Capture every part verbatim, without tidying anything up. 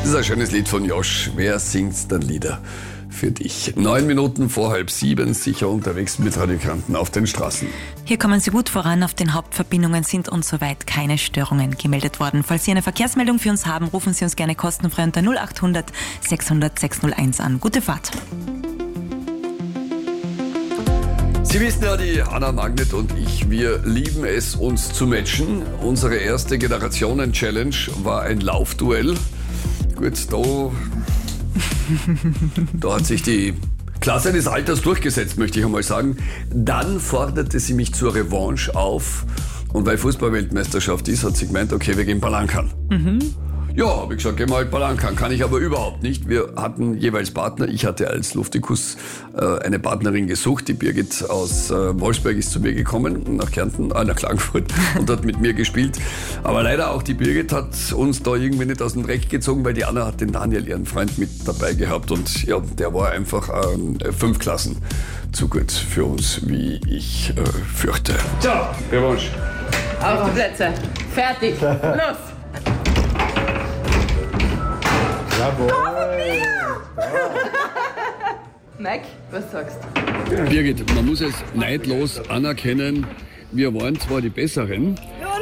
Das ist ein schönes Lied von Josh. Wer singt dann Lieder für dich? Neun Minuten vor halb sieben, sicher unterwegs mit Radiokranten auf den Straßen. Hier kommen Sie gut voran. Auf den Hauptverbindungen sind uns soweit keine Störungen gemeldet worden. Falls Sie eine Verkehrsmeldung für uns haben, rufen Sie uns gerne kostenfrei unter null acht hundert sechshundert sechshunderteins an. Gute Fahrt. Sie wissen ja, die Anna Magnet und ich, wir lieben es, uns zu matchen. Unsere erste Generationen-Challenge war ein Laufduell. Gut, da, da hat sich die Klasse des Alters durchgesetzt, möchte ich einmal sagen. Dann forderte sie mich zur Revanche auf. Und weil Fußball-Weltmeisterschaft ist, hat sie gemeint, okay, wir gehen Palankern. Mhm. Ja, habe ich gesagt, gehen wir halt Palankern. Kann ich aber überhaupt nicht. Wir hatten jeweils Partner. Ich hatte als Luftikus äh, eine Partnerin gesucht. Die Birgit aus äh, Wolfsberg ist zu mir gekommen, nach Kärnten, äh, nach Klagenfurt und hat mit mir gespielt. Aber leider auch die Birgit hat uns da irgendwie nicht aus dem Dreck gezogen, weil die Anna hat den Daniel, ihren Freund, mit dabei gehabt. Und ja, der war einfach ähm, fünf Klassen zu gut für uns, wie ich äh, fürchte. So, Revanche. Auf die Plätze. Fertig. Los. Jawohl. Mike, was sagst du? Birgit, man muss es neidlos anerkennen, wir waren zwar die Besseren,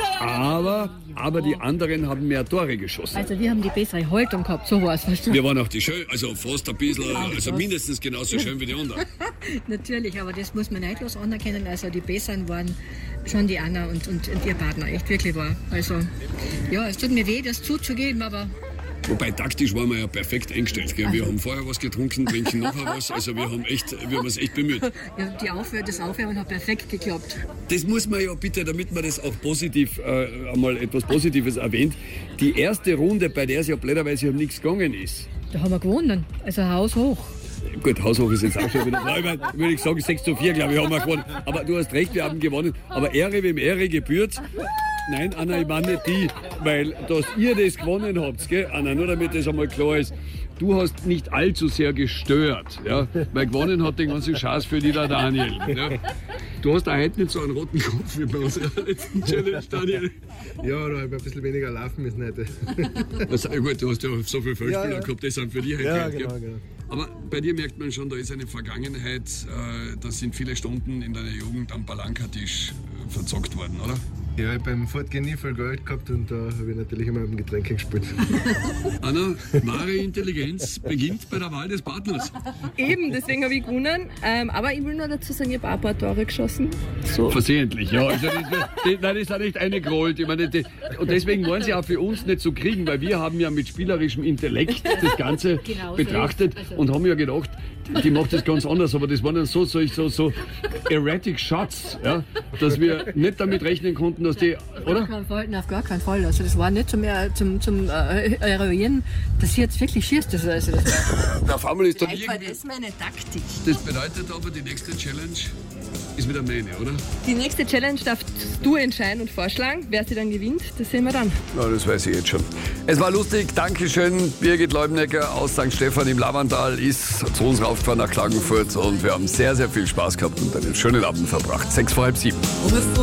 aber, aber die anderen haben mehr Tore geschossen. Also wir haben die bessere Haltung gehabt, so war es. Wir waren auch die schön, also fast ein bisschen, also mindestens genauso schön wie die anderen. Natürlich, aber das muss man neidlos anerkennen. Also die Besseren waren schon die Anna und, und, und ihr Partner, echt wirklich wahr. Also ja, es tut mir weh, das zuzugeben, aber... Wobei taktisch waren wir ja perfekt eingestellt. Gell? Wir haben vorher was getrunken, trinken nachher was. Also wir haben echt, wir haben uns echt bemüht. Ja, die Aufhör, das Aufhören hat perfekt geklappt. Das muss man ja bitte, damit man das auch positiv, äh, einmal etwas Positives erwähnt. Die erste Runde, bei der es ja blöderweise um nichts gegangen ist. Da haben wir gewonnen, also haushoch. Gut, haushoch ist jetzt auch schon wieder. Nein, würde ich sagen, sechs zu vier, glaube ich, haben wir gewonnen. Aber du hast recht, wir haben gewonnen. Aber Ehre wem Ehre gebührt. Nein, Anna, ich meine nicht die, weil dass ihr das gewonnen habt, gell, Anna, nur damit das einmal klar ist, du hast nicht allzu sehr gestört, ja, weil gewonnen hat den ganzen Schatz für die der Daniel. Ja. Du hast auch heute nicht so einen roten Kopf wie bei unserer letzten Challenge, Daniel. Ja, da habe ich ein bisschen weniger laufen müssen heute. Also, gut, du hast ja so viele Feldspieler ja, ja. gehabt, das sind für dich heute. Ja, Geld, genau, gell? genau. Aber bei dir merkt man schon, da ist eine Vergangenheit, äh, da sind viele Stunden in deiner Jugend am Palankertisch äh, verzockt worden, oder? Ja, ich habe beim Fortgehen nie viel Geld gehabt und da habe ich natürlich immer mit dem Getränk gespielt. Anna, wahre Intelligenz beginnt bei der Wahl des Partners. Eben, deswegen habe ich gewonnen. Ähm, aber ich will nur dazu sagen, ich habe auch ein paar Tore geschossen. So. Versehentlich, ja. Also das, das, nein, das ist ja nicht eine Gold. Ich meine, das, und deswegen waren sie auch für uns nicht zu kriegen, weil wir haben ja mit spielerischem Intellekt das Ganze genau betrachtet so also. Und haben ja gedacht, die macht das ganz anders, aber das waren dann so, so, so, so erratic Shots, ja, dass wir nicht damit rechnen konnten, dass die, oder? Auf gar keinen Fall, auf gar keinen Fall. Also das war nicht zum, zum, zum äh, Eruieren, dass sie jetzt wirklich schießt. Das, also das war der Famel ist dann Einfach, das ist meine Taktik. Das bedeutet aber, die nächste Challenge ist wieder meine, oder? Die nächste Challenge darfst du entscheiden und vorschlagen. Wer sie dann gewinnt, das sehen wir dann. Ja, das weiß ich jetzt schon. Es war lustig, Dankeschön. Birgit Leubnecker aus Sankt Stephan im Lavandal ist zu uns raufgefahren nach Klagenfurt und wir haben sehr, sehr viel Spaß gehabt und einen schönen Abend verbracht. Sechs vor halb sieben.